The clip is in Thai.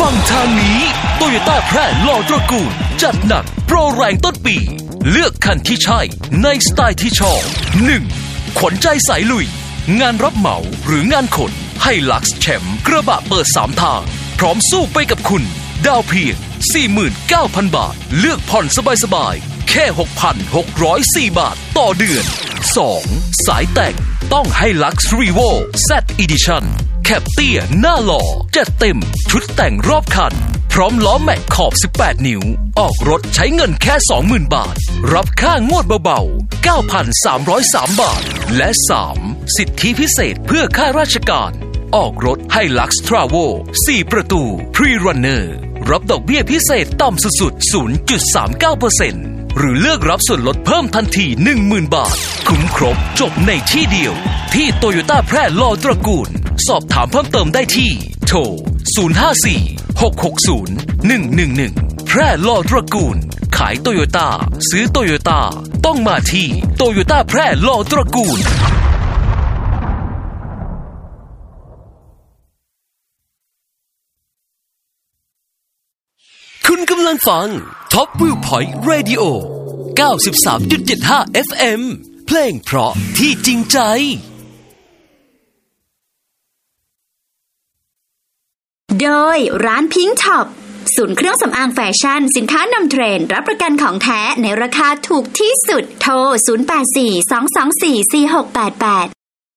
ฟังทางนี้โตโยต้าแพร่หล่อตระกูลจัดหนักโปรแรงต้นปีเลือกคันที่ใช่ในสไตล์ที่ชอบ 1. ขวัญใจสายลุยงานรับเหมาหรืองานขนให้ลักซ์แชมป์กระบะเปิด3ทางพร้อมสู้ไปกับคุณดาวเพียง 49,000 บาทเลือกผ่อนสบายๆแค่ 6,604 บาทต่อเดือน 2. สายแต่งต้องให้ลักซ์รีโว Z Edition แคปเตี้ยหน้าหล่อจัดเต็มชุดแต่งรอบคันพร้อมล้อแม็กขอบ18นิ้วออกรถใช้เงินแค่ 20,000 บาทรับค่างวดเบาๆ 9,303 บาทและ 3. สิทธิพิเศษเพื่อข้าราชการออกรถให้ Lux Travel 4 ประตู Pre-Runner รับดอกเบี้ยพิเศษต่ำสุดๆ 0.39% หรือเลือกรับส่วนลดเพิ่มทันที 10,000 บาทคุ้มครบจบในที่เดียวที่โตโยต้าแพร่หล่อตระกูลสอบถามเพิ่มเติมได้ที่โทร 054-660-111 แพร่หล่อตระกูลขายโตโยต้าซื้อโตโยต้าต้องมาที่โตโยต้าแพร่หล่อตระกูลคุณกำลังฟัง Top View Point Radio 93.75 FM เพลงเพราะที่จริงใจโดยร้านพิงค์ช็อปศูนย์เครื่องสำอางแฟชั่นสินค้านำเทรนด์รับประกันของแท้ในราคาถูกที่สุดโทร 0842244688